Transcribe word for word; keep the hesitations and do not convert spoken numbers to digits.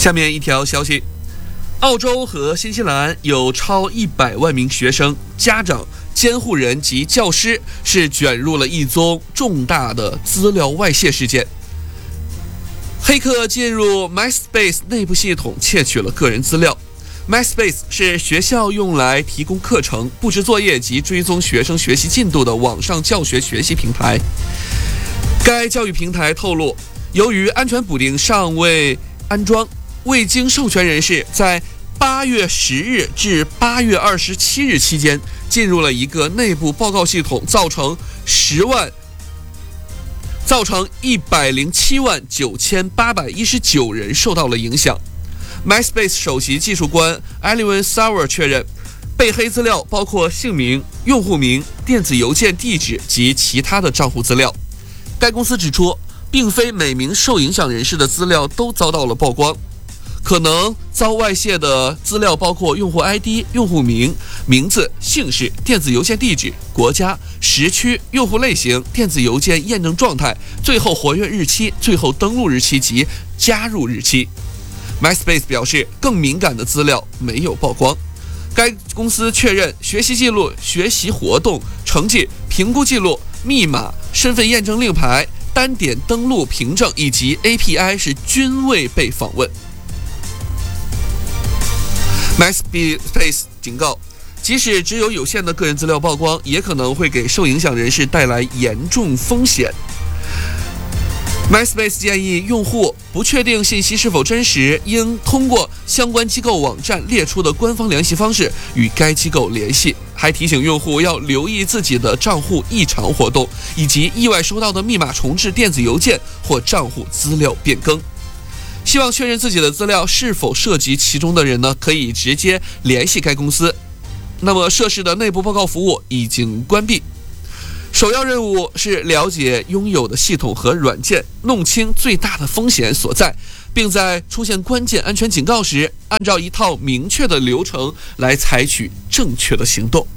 下面一条消息，澳洲和新西兰有超一百万名学生、家长、监护人及教师是卷入了一宗重大的资料外泄事件。黑客进入 MySpace 内部系统窃取了个人资料。MySpace 是学校用来提供课程、布置作业及追踪学生学习进度的网上教学学习平台。该教育平台透露，由于安全补丁尚未安装，未经授权人士在八月十日至八月二十七日期间进入了一个内部报告系统，造成十万，造成一百零七万九千八百一十九人受到了影响。MySpace 首席技术官 Alvin Sauer 确认，被黑资料包括姓名、用户名、电子邮件地址及其他的账户资料。该公司指出，并非每名受影响人士的资料都遭到了曝光，可能遭外泄的资料包括用户 I D、用户名、名字、姓氏、电子邮件地址、国家、时区、用户类型、电子邮件验证状态、最后活跃日期、最后登录日期及加入日期。MySpace 表示，更敏感的资料没有曝光。该公司确认，学习记录、学习活动、成绩、评估记录、密码、身份验证令牌、单点登录凭证以及 A P I 是均未被访问。MySpace 警告，即使只有有限的个人资料曝光，也可能会给受影响人士带来严重风险。MySpace 建议用户不确定信息是否真实，应通过相关机构网站列出的官方联系方式与该机构联系，还提醒用户要留意自己的账户异常活动，以及意外收到的密码重置电子邮件或账户资料变更。希望确认自己的资料是否涉及其中的人呢，可以直接联系该公司。那么涉事的内部报告服务已经关闭。首要任务是了解拥有的系统和软件，弄清最大的风险所在，并在出现关键安全警告时，按照一套明确的流程来采取正确的行动。